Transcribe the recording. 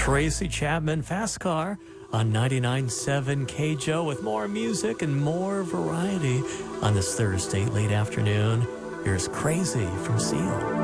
Tracy Chapman, Fast Car on 99.7 KJO with more music and more variety on this Thursday late afternoon. Here's Crazy from Seal.